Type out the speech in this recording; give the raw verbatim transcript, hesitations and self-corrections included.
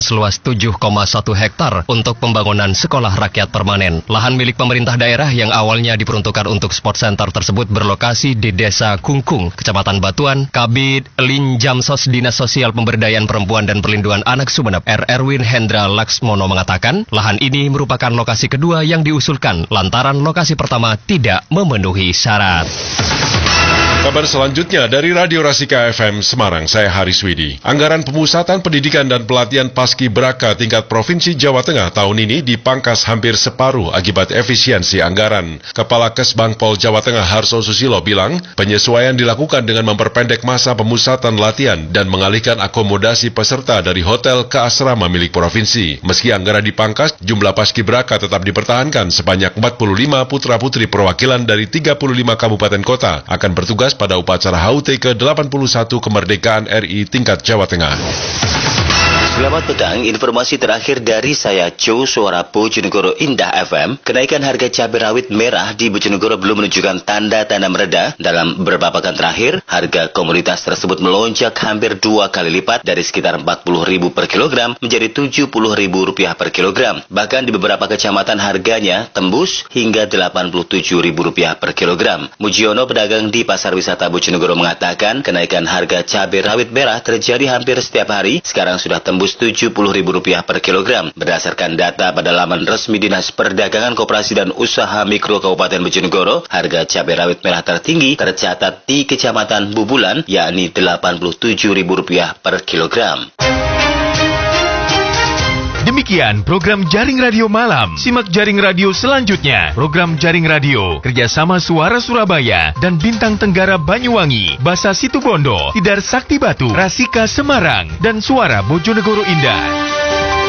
seluas tujuh koma satu hektar untuk pembangunan sekolah rakyat permanen. Lahan milik pemerintah daerah yang awalnya diperuntukkan untuk sport center tersebut berlokasi di Desa Kungkung, Kecamatan Batuan. Kabid Linjamsos Dinas Sosial Pemberdayaan Perempuan dan Perlindungan Anak Sumeneb, R. Erwin Hendra Laksmono mengatakan, lahan ini merupakan lokasi kedua yang diusulkan lantaran lokasi pertama tidak memenuhi syarat. Kabar selanjutnya dari Radio Rasika F M Semarang, saya Haris Widi. Anggaran pemusatan pendidikan dan pelatihan Paskibraka tingkat Provinsi Jawa Tengah tahun ini dipangkas hampir separuh akibat efisiensi anggaran. Kepala Kesbangpol Jawa Tengah Harso Susilo bilang, penyesuaian dilakukan dengan memperpendek masa pemusatan latihan dan mengalihkan akomodasi peserta dari hotel ke asrama milik provinsi. Meski anggaran dipangkas, jumlah Paskibraka tetap dipertahankan sebanyak empat puluh lima putra-putri perwakilan dari tiga puluh lima kabupaten kota akan bertugas pada upacara H U T ke delapan puluh satu kemerdekaan R I tingkat Jawa Tengah. Selamat petang, informasi terakhir dari saya Jo Suara Bojonegoro Indah F M. Kenaikan harga cabai rawit merah di Bojonegoro belum menunjukkan tanda-tanda mereda. Dalam beberapa pekan terakhir, harga komoditas tersebut melonjak hampir dua kali lipat dari sekitar empat puluh ribu per kilogram menjadi tujuh puluh ribu rupiah per kilogram. Bahkan di beberapa kecamatan harganya tembus hingga delapan puluh tujuh ribu rupiah per kilogram. Mujiono, pedagang di Pasar Wisata Bojonegoro, mengatakan kenaikan harga cabai rawit merah terjadi hampir setiap hari. Sekarang sudah tembus tujuh puluh ribu rupiah per kilogram. Berdasarkan data pada laman resmi Dinas Perdagangan Koperasi dan Usaha Mikro Kabupaten Bojonegoro, harga cabai rawit merah tertinggi tercatat di Kecamatan Bubulan, yakni delapan puluh tujuh ribu rupiah per kilogram. Demikian program Jaring Radio Malam. Simak Jaring Radio selanjutnya. Program Jaring Radio kerjasama Suara Surabaya dan Bintang Tenggara Banyuwangi, Basa Situbondo, Tidar Sakti Batu, Rasika Semarang, dan Suara Bojonegoro Indah.